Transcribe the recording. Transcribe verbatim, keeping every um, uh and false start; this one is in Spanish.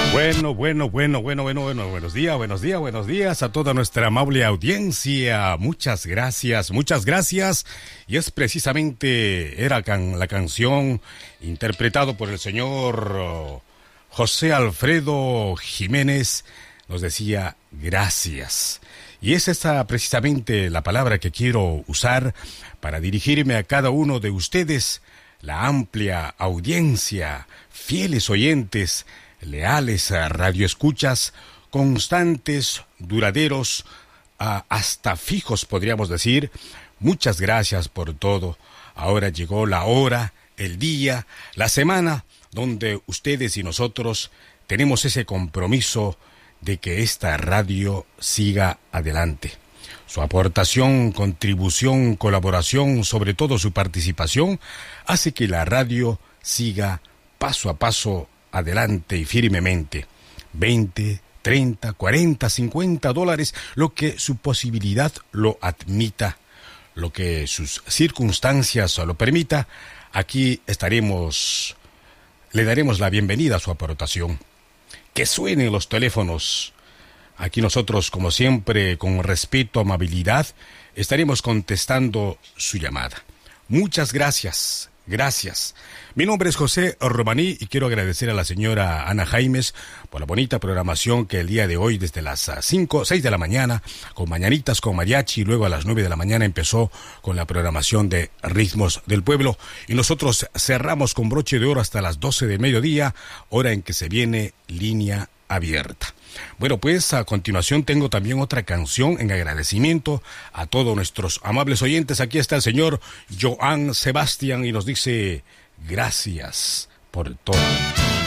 Bueno, bueno, bueno, bueno, bueno, bueno, buenos días, buenos días, buenos días a toda nuestra amable audiencia. Muchas gracias, muchas gracias. Y es precisamente, era can, la canción interpretado por el señor José Alfredo Jiménez, nos decía gracias. Y es esa precisamente la palabra que quiero usar para dirigirme a cada uno de ustedes, la amplia audiencia, fieles oyentes, leales a radioescuchas, constantes, duraderos, uh, hasta fijos podríamos decir. Muchas gracias por todo. Ahora llegó la hora, el día, la semana, donde ustedes y nosotros tenemos ese compromiso de que esta radio siga adelante. Su aportación, contribución, colaboración, sobre todo su participación, hace que la radio siga paso a paso adelante y firmemente. veinte, treinta, cuarenta, cincuenta dólares, lo que su posibilidad lo admita, lo que sus circunstancias lo permita. Aquí estaremos, le daremos la bienvenida a su aportación. Que suenen los teléfonos. Aquí nosotros, como siempre, con respeto, amabilidad, estaremos contestando su llamada. Muchas gracias. Gracias. Mi nombre es José Romaní y quiero agradecer a la señora Ana Jaimes por la bonita programación que el día de hoy desde las cinco, seis de la mañana con Mañanitas con Mariachi y luego a las nueve de la mañana empezó con la programación de Ritmos del Pueblo y nosotros cerramos con broche de oro hasta las doce de mediodía, hora en que se viene Línea Abierta. Bueno, pues a continuación tengo también otra canción en agradecimiento a todos nuestros amables oyentes. Aquí está el señor Joan Sebastián y nos dice gracias por todo.